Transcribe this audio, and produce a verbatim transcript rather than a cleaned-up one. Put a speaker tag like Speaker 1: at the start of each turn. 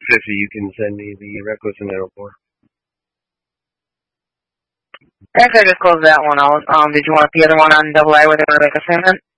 Speaker 1: fifty, you can send me the Reckless and Metal four.
Speaker 2: Actually, I just closed that one out. Um, did you want the other one on double A with the Rebecca Salmon?